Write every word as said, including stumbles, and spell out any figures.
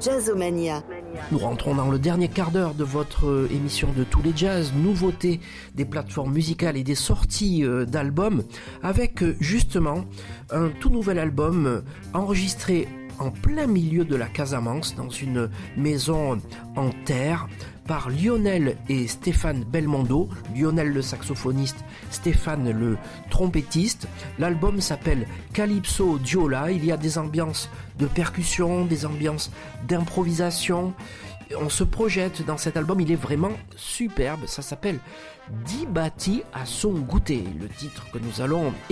Jazzomania. Nous rentrons dans le dernier quart d'heure de votre émission de tous les jazz, nouveautés des plateformes musicales et des sorties d'albums, avec justement un tout nouvel album enregistré en plein milieu de la Casamance, dans une maison en terre, par Lionel et Stéphane Belmondo, Lionel le saxophoniste, Stéphane le trompettiste. L'album s'appelle Calypso Diola, il y a des ambiances de percussion, des ambiances d'improvisation. On se projette dans cet album, il est vraiment superbe, ça s'appelle Dibati à son goûter, le titre que nous allons